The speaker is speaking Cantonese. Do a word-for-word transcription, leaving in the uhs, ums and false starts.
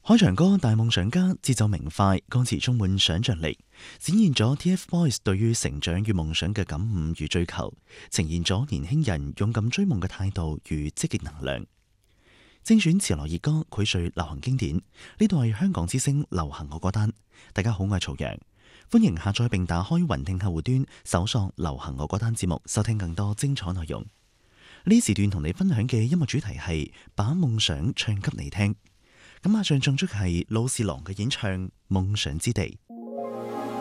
開場歌《大夢想家》節奏明快，歌詞充滿想像力，展現咗 T F Boys 對於成長與夢想嘅感悟與追求，呈現咗年輕人勇敢追夢嘅態度與積極能量。精選潮流熱歌，膾萃流行經典，呢度係香港之聲流行我歌單。大家好，我係曹陽，歡迎下載並打開雲聽客戶端，搜索流行我歌單節目，收聽更多精彩內容。呢時段同你分享嘅音樂主題係把夢想唱給你聽。咁馬上唱出係老士郎嘅演唱《夢想之地》。